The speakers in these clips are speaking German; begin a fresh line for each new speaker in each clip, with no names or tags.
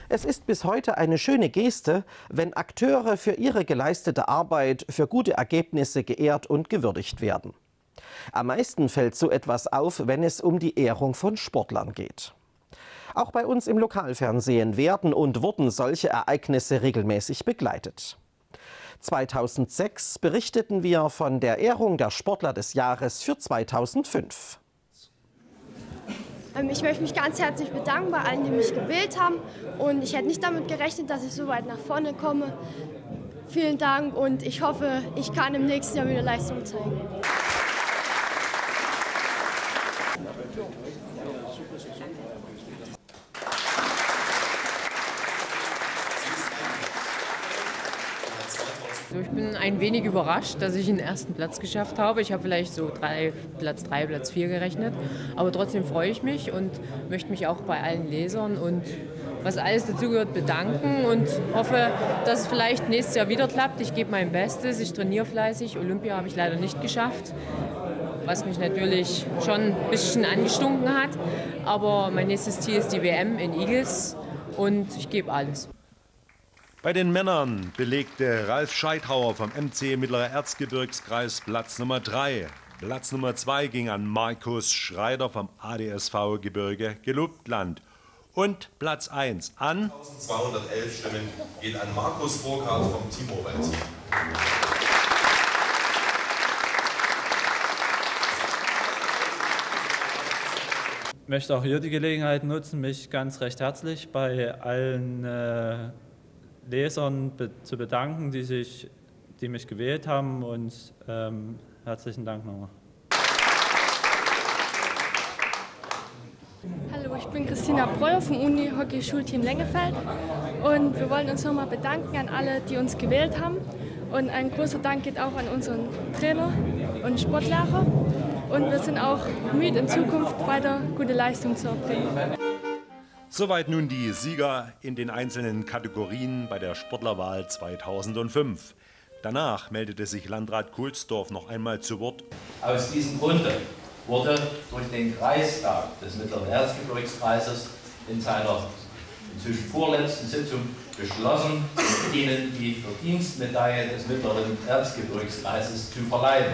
Es ist bis heute eine schöne Geste, wenn Akteure für ihre geleistete Arbeit, für gute Ergebnisse geehrt und gewürdigt werden. Am meisten fällt so etwas auf, wenn es um die Ehrung von Sportlern geht. Auch bei uns im Lokalfernsehen werden und wurden solche Ereignisse regelmäßig begleitet. 2006 berichteten wir von der Ehrung der Sportler des Jahres für 2005.
Ich möchte mich ganz herzlich bedanken bei allen, die mich gewählt haben. Und ich hätte nicht damit gerechnet, dass ich so weit nach vorne komme. Vielen Dank und ich hoffe, ich kann im nächsten Jahr wieder Leistung zeigen.
Ich bin ein wenig überrascht, dass ich den ersten Platz geschafft habe. Ich habe vielleicht so Platz 3, Platz 4 gerechnet. Aber trotzdem freue ich mich und möchte mich auch bei allen Lesern und was alles dazugehört bedanken und hoffe, dass es vielleicht nächstes Jahr wieder klappt. Ich gebe mein Bestes, ich trainiere fleißig. Olympia habe ich leider nicht geschafft, was mich natürlich schon ein bisschen angestunken hat. Aber mein nächstes Ziel ist die WM in Igls und ich gebe alles.
Bei den Männern belegte Ralf Scheithauer vom MC Mittlerer Erzgebirgskreis Platz Nummer 3. Platz Nummer 2 ging an Markus Schreider vom ADSV Gebirge Gelobtland. Und Platz 1 an
1211 Stimmen geht an Markus Burkhardt vom Team Mobile Team.
Ich möchte auch hier die Gelegenheit nutzen, mich ganz recht herzlich bei allen Lesern zu bedanken, die mich gewählt haben, und herzlichen Dank nochmal.
Hallo, ich bin Christina Breuer vom Uni-Hockey-Schulteam Lengefeld und wir wollen uns nochmal bedanken an alle, die uns gewählt haben. Und ein großer Dank geht auch an unseren Trainer und Sportlehrer. Und wir sind auch bemüht, in Zukunft weiter gute Leistungen zu erbringen.
Soweit nun die Sieger in den einzelnen Kategorien bei der Sportlerwahl 2005. Danach meldete sich Landrat Kohlsdorf noch einmal zu Wort.
Aus diesem Grunde wurde durch den Kreistag des Mittleren Erzgebirgskreises in seiner inzwischen vorletzten Sitzung beschlossen, Ihnen die Verdienstmedaille des Mittleren Erzgebirgskreises zu verleihen.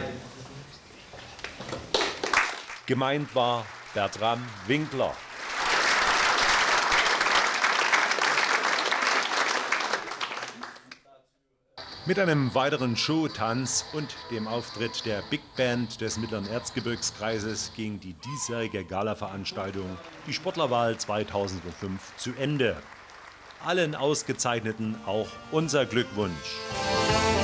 Gemeint war Bertram Winkler. Mit einem weiteren Showtanz und dem Auftritt der Big Band des Mittleren Erzgebirgskreises ging die diesjährige Gala-Veranstaltung, die Sportlerwahl 2005, zu Ende. Allen Ausgezeichneten auch unser Glückwunsch.